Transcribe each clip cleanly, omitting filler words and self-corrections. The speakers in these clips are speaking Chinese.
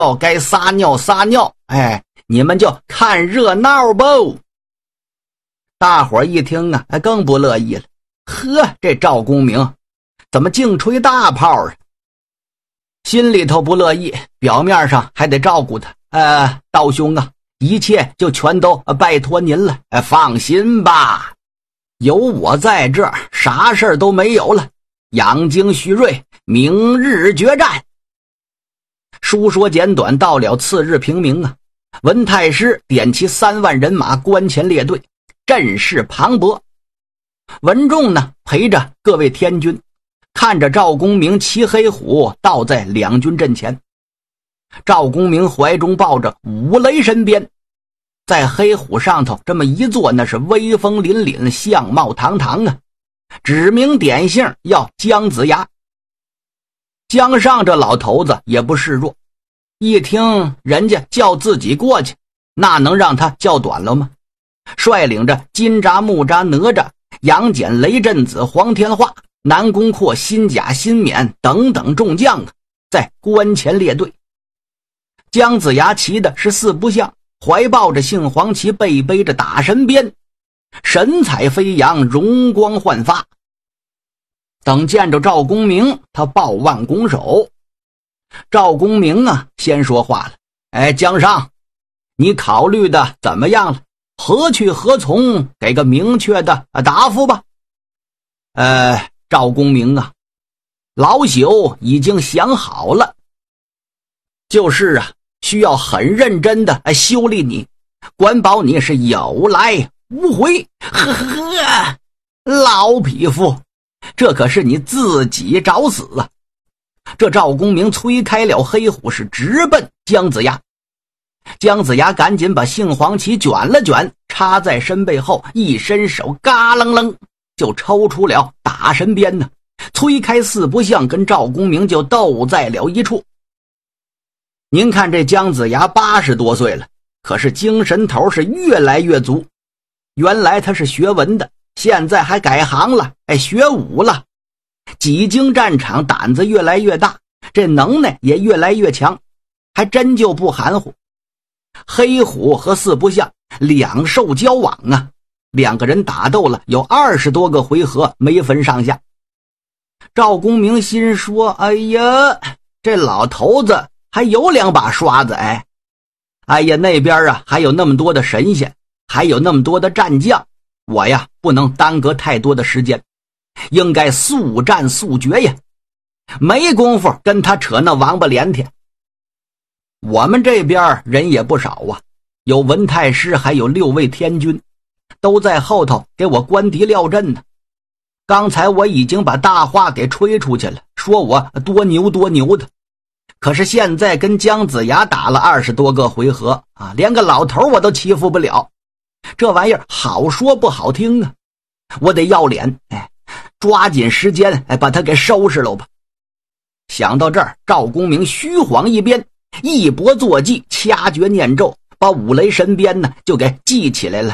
该撒尿撒尿，你们就看热闹吧。大伙一听啊，更不乐意了。呵，这赵公明怎么净吹大炮啊？心里头不乐意，表面上还得照顾他。道兄啊，一切就全都拜托您了，放心吧，有我在这儿，啥事儿都没有了。养精蓄锐，明日决战。书说简短，到了次日平明啊，文太师点齐3万人马，关前列队，阵势磅礴。文仲呢，陪着各位天军，看着赵公明骑黑虎倒在两军阵前。赵公明怀中抱着五雷神鞭，在黑虎上头这么一坐，那是威风凛凛，相貌堂堂啊，指名点姓要姜子牙。姜尚这老头子也不示弱，一听人家叫自己过去，那能让他叫短了吗？率领着金吒、木吒、哪吒、杨戬、雷震子、黄天化、南宫阔、辛甲、辛勉等等众将啊，在关前列队。姜子牙骑的是四不像，怀抱着杏黄旗，背背着打神鞭，神采飞扬，容光焕发。等见着赵公明，他抱腕拱手。赵公明啊，先说话了：姜尚，你考虑的怎么样了？何去何从？给个明确的答复吧。赵公明啊，老朽已经想好了，就是啊，需要很认真的修理你，管保你是有来无回。呵呵，老匹夫，这可是你自己找死啊！这赵公明催开了黑虎，是直奔姜子牙。姜子牙赶紧把杏黄旗卷了卷，插在身背后，一伸手，嘎楞楞就抽出了打神鞭呢，催开四不像，跟赵公明就斗在了一处。您看这姜子牙80多岁了，可是精神头是越来越足。原来他是学文的，现在还改行了，学武了。几经战场，胆子越来越大，这能耐也越来越强，还真就不含糊。黑虎和四不像两兽交往啊，两个人打斗了有20多个回合，没分上下。赵公明心说：哎呀，这老头子还有2把刷子。哎呀，那边啊还有那么多的神仙，还有那么多的战将，我呀不能耽搁太多的时间，应该速战速决呀，没工夫跟他扯那王八连天。我们这边人也不少啊，有文太师，还有6位天军，都在后头给我关敌廖阵呢。刚才我已经把大话给吹出去了，说我多牛多牛的，可是现在跟姜子牙打了20多个回合啊，连个老头我都欺负不了，这玩意儿好说不好听啊，我得要脸，抓紧时间把他给收拾了吧。想到这儿，赵公明虚晃一鞭，一搏坐骑，掐诀念咒，把五雷神鞭呢就给系起来了。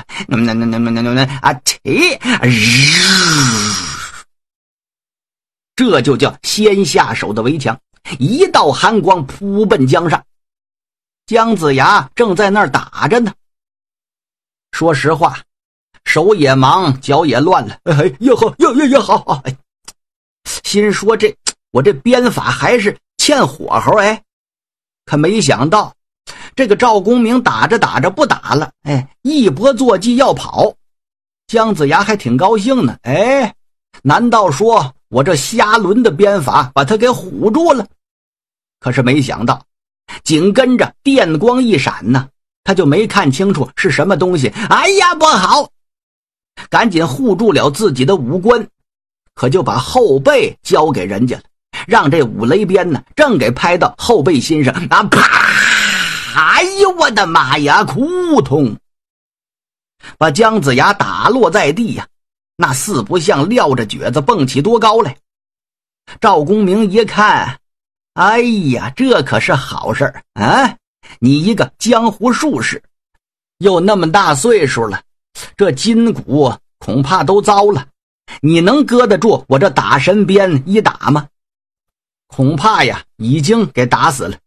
这就叫先下手的为强，一道寒光扑奔江上。姜子牙正在那儿打着呢，说实话，手也忙，脚也乱了。好，心说我这鞭法还是欠火候。可没想到这个赵公明打着打着不打了，一搏坐骑要跑。姜子牙还挺高兴呢，难道说我这瞎轮的鞭法把他给唬住了？可是没想到紧跟着电光一闪呢，他就没看清楚是什么东西。哎呀，不好，赶紧护住了自己的五官，可就把后背交给人家了，让这五雷鞭呢正给拍到后背心上啊！啪！哎呦我的妈呀，哭痛，把姜子牙打落在地呀。那四不像撂着蹶子蹦起多高来。赵公明一看，哎呀，这可是好事啊！你一个江湖术士，又那么大岁数了，这筋骨恐怕都糟了，你能搁得住我这打神鞭一打吗？恐怕呀已经给打死了。